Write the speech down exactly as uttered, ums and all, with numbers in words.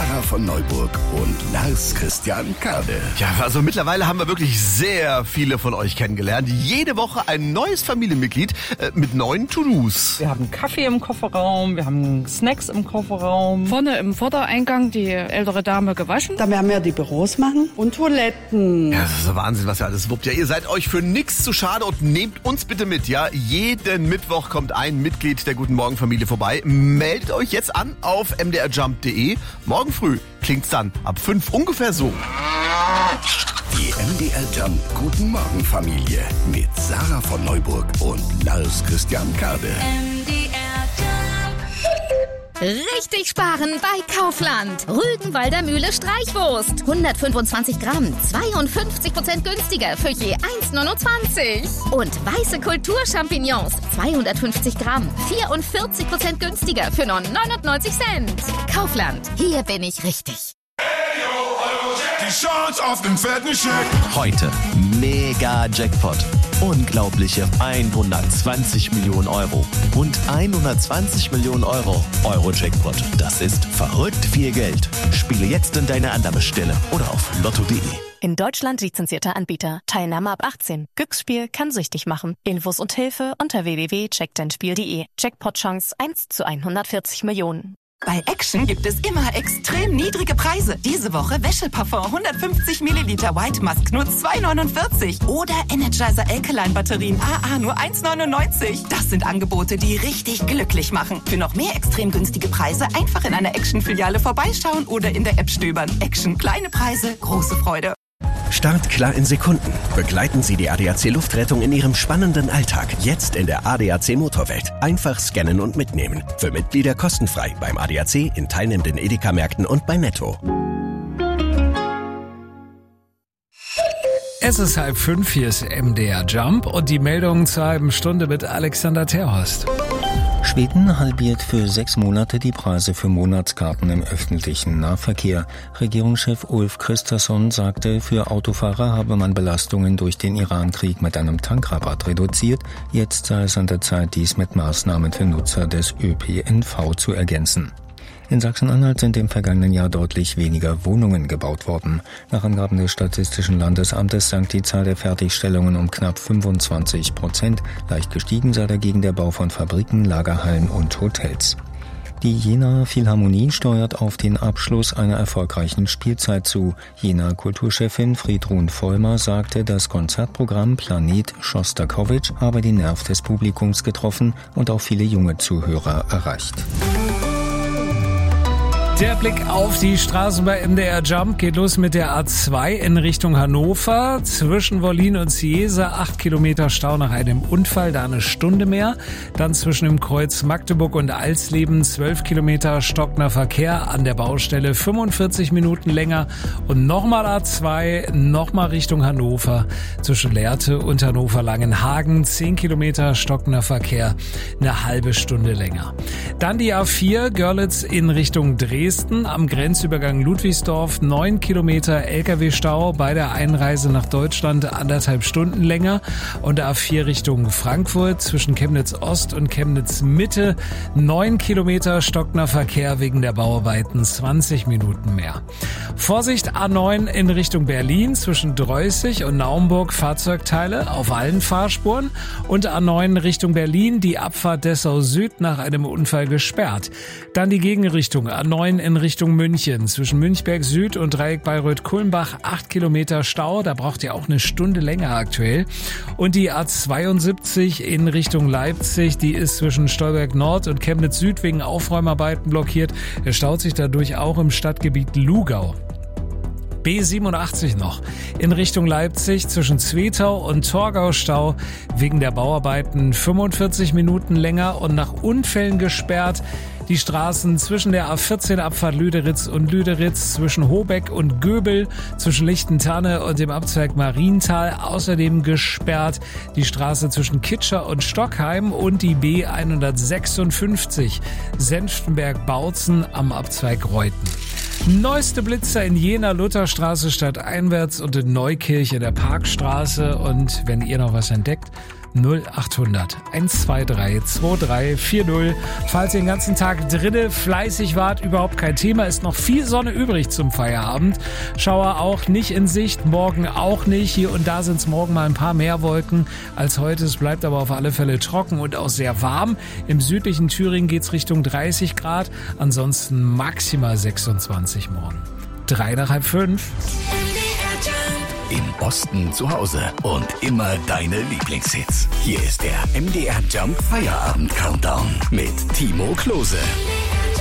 Sarah von Neuburg und Lars Christian Kade. Ja, also mittlerweile haben wir wirklich sehr viele von euch kennengelernt. Jede Woche ein neues Familienmitglied äh, mit neuen To-Dos. Wir haben Kaffee im Kofferraum, wir haben Snacks im Kofferraum. Vorne im Vordereingang die ältere Dame gewaschen. Da werden wir die Büros machen und Toiletten. Ja, das ist der Wahnsinn, was ihr alles wuppt. Ja, ihr seid euch für nichts zu schade und nehmt uns bitte mit, ja. Jeden Mittwoch kommt ein Mitglied der Guten Morgen Familie vorbei. Meldet euch jetzt an auf m d r jump punkt d e. Morgen früh klingt's dann ab fünf ungefähr so. Die M D R Jump Guten Morgen Familie mit Sarah von Neuburg und Lars Christian Kade. M D R Jump. Richtig sparen bei Kaufland. Rügenwalder Mühle Streichwurst. hundertfünfundzwanzig Gramm, zweiundfünfzig Prozent günstiger für je eins neunundzwanzig. Und weiße Kulturchampignons, zweihundertfünfzig Gramm, vierundvierzig Prozent günstiger für nur neunundneunzig Cent. Kaufland, hier bin ich richtig. Die Chance auf den fetten Scheck. Heute mega Jackpot. Unglaubliche hundertzwanzig Millionen Euro. Und hundertzwanzig Millionen Euro Euro-Jackpot. Das ist verrückt viel Geld. Spiele jetzt in deiner Annahmestelle oder auf lotto punkt de. In Deutschland lizenzierter Anbieter. Teilnahme ab achtzehn. Glücksspiel kann süchtig machen. Infos und Hilfe unter w w w punkt check dein spiel punkt de. Jackpot-Chance eins zu hundertvierzig Millionen. Bei Action gibt es immer extrem niedrige Preise. Diese Woche Wäscheparfum hundertfünfzig Milliliter White Musk nur zwei neunundvierzig. Oder Energizer Alkaline Batterien A A nur eins neunundneunzig. Das sind Angebote, die richtig glücklich machen. Für noch mehr extrem günstige Preise einfach in einer Action-Filiale vorbeischauen oder in der App stöbern. Action, kleine Preise, große Freude. Start klar in Sekunden. Begleiten Sie die A D A C Luftrettung in Ihrem spannenden Alltag. Jetzt in der A D A C Motorwelt. Einfach scannen und mitnehmen. Für Mitglieder kostenfrei beim A D A C, in teilnehmenden Edeka-Märkten und bei Netto. Es ist halb fünf, hier ist M D R Jump und die Meldungen zur halben Stunde mit Alexander Terhorst. Schweden halbiert für sechs Monate die Preise für Monatskarten im öffentlichen Nahverkehr. Regierungschef Ulf Kristersson sagte, für Autofahrer habe man Belastungen durch den Iran-Krieg mit einem Tankrabatt reduziert. Jetzt sei es an der Zeit, dies mit Maßnahmen für Nutzer des Ö P N V zu ergänzen. In Sachsen-Anhalt sind im vergangenen Jahr deutlich weniger Wohnungen gebaut worden. Nach Angaben des Statistischen Landesamtes sank die Zahl der Fertigstellungen um knapp fünfundzwanzig Prozent. Leicht gestiegen sei dagegen der Bau von Fabriken, Lagerhallen und Hotels. Die Jenaer Philharmonie steuert auf den Abschluss einer erfolgreichen Spielzeit zu. Jenaer Kulturchefin Friedrun Vollmer sagte, das Konzertprogramm Planet Schostakowitsch habe den Nerv des Publikums getroffen und auch viele junge Zuhörer erreicht. Der Blick auf die Straßen bei M D R Jump geht los mit der A zwei in Richtung Hannover. Zwischen Wollin und Ciesa acht Kilometer Stau nach einem Unfall, da eine Stunde mehr. Dann zwischen dem Kreuz Magdeburg und Alsleben zwölf Kilometer stockender Verkehr an der Baustelle, fünfundvierzig Minuten länger. Und nochmal A zwei, nochmal Richtung Hannover. Zwischen Lehrte und Hannover-Langenhagen zehn Kilometer stockender Verkehr, eine halbe Stunde länger. Dann die A vier Görlitz in Richtung Dresden. Am Grenzübergang Ludwigsdorf neun Kilometer L K W-Stau bei der Einreise nach Deutschland, anderthalb Stunden länger. Und A vier Richtung Frankfurt zwischen Chemnitz Ost und Chemnitz Mitte neun Kilometer stockender Verkehr wegen der Bauarbeiten, zwanzig Minuten mehr. Vorsicht A neun in Richtung Berlin zwischen Dreußig und Naumburg Fahrzeugteile auf allen Fahrspuren. Und A neun Richtung Berlin die Abfahrt Dessau Süd nach einem Unfall gesperrt. Dann die Gegenrichtung A neun in Richtung München. Zwischen Münchberg Süd und Dreieck Bayreuth-Kulmbach acht Kilometer Stau. Da braucht ihr auch eine Stunde länger aktuell. Und die A zweiundsiebzig in Richtung Leipzig, die ist zwischen Stolberg Nord und Chemnitz Süd wegen Aufräumarbeiten blockiert. Er staut sich dadurch auch im Stadtgebiet Lugau. B siebenundachtzig noch in Richtung Leipzig zwischen Zwetau und Torgau Stau wegen der Bauarbeiten, fünfundvierzig Minuten länger und nach Unfällen gesperrt. Die Straßen zwischen der A vierzehn Abfahrt Lüderitz und Lüderitz, zwischen Hobeck und Göbel, zwischen Lichtentanne und dem Abzweig Marienthal außerdem gesperrt. Die Straße zwischen Kitscher und Stockheim und die B hundertsechsundfünfzig Senftenberg-Bautzen am Abzweig Reuten. Neueste Blitzer in Jena Lutherstraße stadteinwärts und in Neukirch in der Parkstraße. Und wenn ihr noch was entdeckt, null acht hundert eins zwei drei zwei drei vier null. Falls ihr den ganzen Tag drinne fleißig wart, überhaupt kein Thema, ist noch viel Sonne übrig zum Feierabend. Schauer auch nicht in Sicht, morgen auch nicht. Hier und da sind es morgen mal ein paar mehr Wolken als heute. Es bleibt aber auf alle Fälle trocken und auch sehr warm. Im südlichen Thüringen geht es Richtung dreißig Grad, ansonsten maximal sechsundzwanzig morgen. Drei nach halb fünf. Im Osten zu Hause und immer deine Lieblingshits. Hier ist der M D R Jump Feierabend Countdown mit Timo Klose.